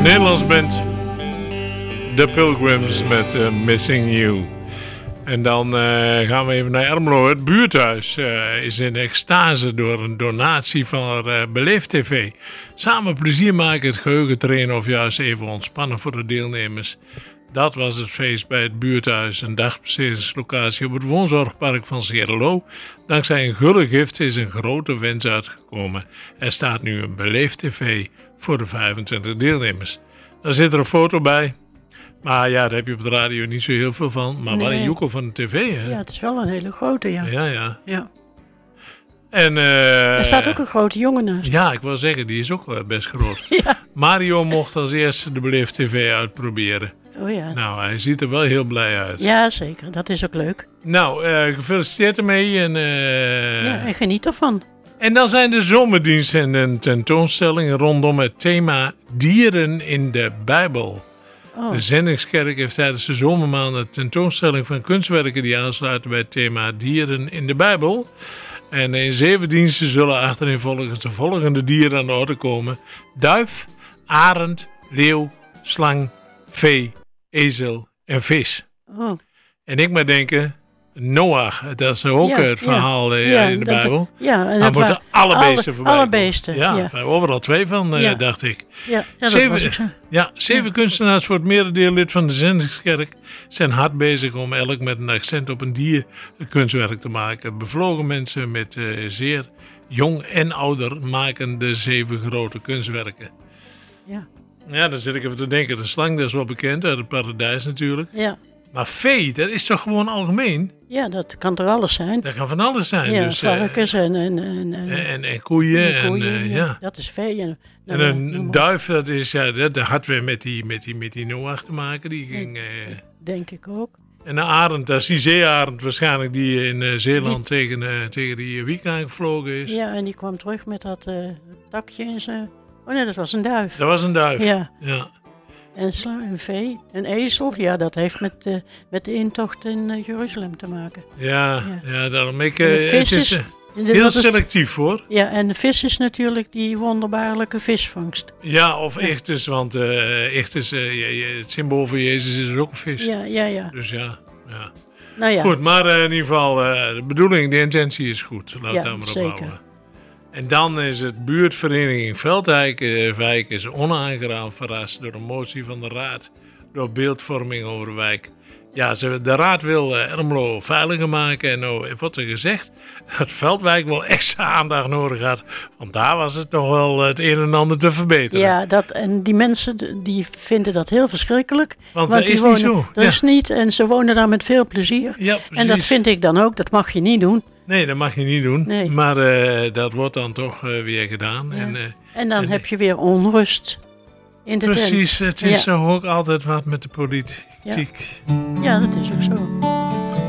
Nederlands band The Pilgrims met Missing You. En dan gaan we even naar Ermelo. Het buurthuis is in extase door een donatie van Beleef TV. Samen plezier maken, het geheugen trainen of juist even ontspannen voor de deelnemers. Dat was het feest bij het buurthuis, een dagbestedingslocatie op het woonzorgpark van Sierrelo. Dankzij een gulle gift is een grote wens uitgekomen. Er staat nu een Beleef TV voor de 25 deelnemers. Daar zit er een foto bij. Maar ja, daar heb je op de radio niet zo heel veel van. Maar wat een joekel van de tv, hè? Ja, het is wel een hele grote, ja. Ja. En, er staat ook een grote jongen naast. Ja, ik wil zeggen, die is ook best groot. Ja. Mario mocht als eerste de Beleef TV uitproberen. Oh ja. Nou, hij ziet er wel heel blij uit. Ja, zeker. Dat is ook leuk. Nou, gefeliciteerd ermee. En geniet ervan. En dan zijn de zomerdiensten en een tentoonstelling rondom het thema dieren in de Bijbel. Oh. De Zendingskerk heeft tijdens de zomermaanden een tentoonstelling van kunstwerken die aansluiten bij het thema dieren in de Bijbel. En in 7 diensten zullen achtereenvolgens de volgende dieren aan de orde komen: duif, arend, leeuw, slang, vee, ezel en vis. Oh. En ik maar denken, Noach, dat is ook het verhaal in de Bijbel. Ja, en dat moeten alle beesten voorbij alle komen. beesten. Ja, overal 2 van, dacht ik. Ja, dat was ook zo. Ja, 7 kunstenaars voor het merendeel lid van de Zendingskerk zijn hard bezig om elk met een accent op een dier een kunstwerk te maken. Bevlogen mensen met zeer jong en ouder maken de 7 grote kunstwerken. Ja. Ja, dan zit ik even te denken. De slang, dat is wel bekend uit het paradijs natuurlijk. Ja. Maar vee, dat is toch gewoon algemeen? Ja, dat kan toch alles zijn? Dat kan van alles zijn. Ja, dus, varkens en koeien. Ja. Dat is vee. En een duif, dat is, dat had weer met die Noach te maken. Die ging... denk ik ook. En een arend, dat is die zeearend waarschijnlijk die in Zeeland tegen die Wiek gevlogen is. Ja, en die kwam terug met dat takje in zijn... Oh nee, dat was een duif. Dat was een duif. Ja. Ja. En een vee, een ezel, ja, dat heeft met de intocht in Jeruzalem te maken. Ja, daarom. Het is heel selectief hoor. Ja, en de vis is natuurlijk die wonderbaarlijke visvangst. Ja, of ichthus, want ichthus, het symbool voor Jezus is ook een vis. Ja. Dus ja. Nou ja. Goed, maar in ieder geval, de bedoeling, de intentie is goed. Laat het daar maar op houden. En dan is het buurtvereniging Veldwijk is onaangenaam verrast door een motie van de raad door beeldvorming over de wijk. Ja, de raad wil Ermelo veiliger maken en nou wordt er gezegd dat Veldwijk wel extra aandacht nodig had. Want daar was het toch wel het een en ander te verbeteren. Ja, en die mensen die vinden dat heel verschrikkelijk. Want dat is niet zo. Dat is niet en ze wonen daar met veel plezier. Ja, en dat vind ik dan ook, dat mag je niet doen. Nee, dat mag je niet doen. Nee. Maar dat wordt dan toch weer gedaan. Ja. En dan heb je weer onrust in de tent. Precies, het is toch ook altijd wat met de politiek. Ja, dat is ook zo.